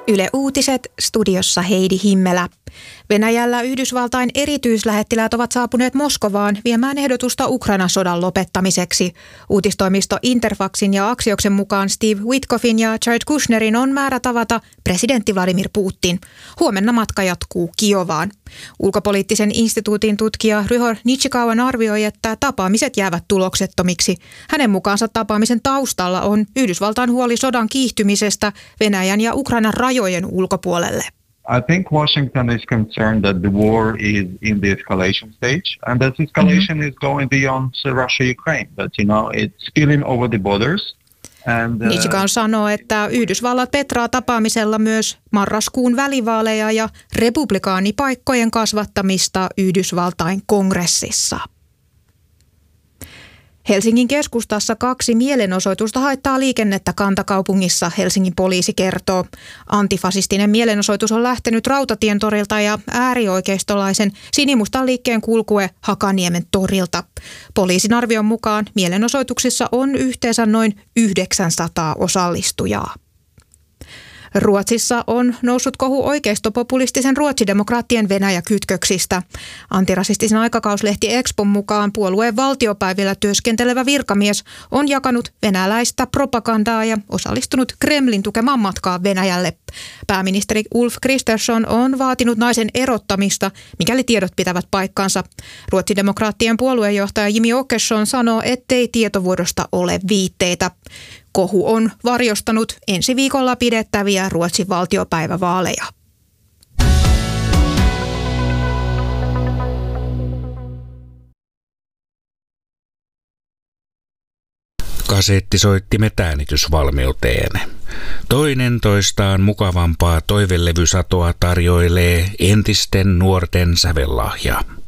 Yle Uutiset, studiossa Heidi Himmelä. Venäjällä Yhdysvaltain erityislähettiläät ovat saapuneet Moskovaan viemään ehdotusta Ukrainan sodan lopettamiseksi. Uutistoimisto Interfaxin ja Axioksen mukaan Steve Witkoffin ja Jared Kushnerin on määrä tavata presidentti Vladimir Putin. Huomenna matka jatkuu Kiovaan. Ulkopoliittisen instituutin tutkija Ryhor Nichikawan arvioi, että tapaamiset jäävät tuloksettomiksi. Hänen mukaansa tapaamisen taustalla on Yhdysvaltain huoli sodan kiihtymisestä Venäjän ja Ukrainan rajojen ulkopuolelle. I think Washington is concerned that the war is in the escalation stage and that escalation is going beyond Russia-Ukraine, that it's spilling over the borders. Nichikawan sanoo, että Yhdysvallat petraa tapaamisella myös marraskuun välivaaleja ja republikaanipaikkojen kasvattamista Yhdysvaltain kongressissa. Helsingin keskustassa 2 mielenosoitusta haittaa liikennettä kantakaupungissa, Helsingin poliisi kertoo. Antifasistinen mielenosoitus on lähtenyt Rautatientorilta ja äärioikeistolaisen sinimustan liikkeen kulkue Hakaniemen torilta. Poliisin arvion mukaan mielenosoituksissa on yhteensä noin 900 osallistujaa. Ruotsissa on noussut kohu oikeistopopulistisen ruotsidemokraattien Venäjä-kytköksistä. Antirasistisen aikakauslehti Expon mukaan puolueen valtiopäivillä työskentelevä virkamies on jakanut venäläistä propagandaa ja osallistunut Kremlin tukemaan matkaa Venäjälle. Pääministeri Ulf Kristersson on vaatinut naisen erottamista, mikäli tiedot pitävät paikkansa. Ruotsidemokraattien puoluejohtaja Jimmy Åkesson sanoo, ettei tietovuodosta ole viitteitä. Kohu on varjostanut ensi viikolla pidettäviä Ruotsin valtiopäivävaaleja. Kasettisoittimet äänitysvalmiuteen. Toinen toistaan mukavampaa toivelevysatoa tarjoilee entisten nuorten sävellahja.